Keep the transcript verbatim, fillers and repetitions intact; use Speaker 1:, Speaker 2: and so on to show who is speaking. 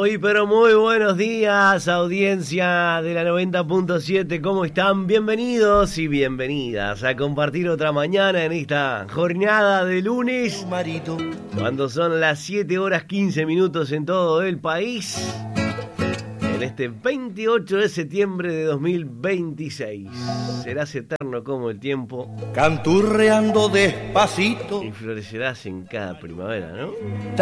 Speaker 1: Muy, pero muy buenos días, audiencia de la noventa punto siete. ¿Cómo están? Bienvenidos y bienvenidas a compartir otra mañana en esta jornada de lunes, cuando son las siete horas quince minutos en todo el país, en este veintiocho de septiembre de dos mil veintiséis. Serás eterno como el tiempo,
Speaker 2: canturreando despacito,
Speaker 1: y florecerás en cada primavera, ¿no?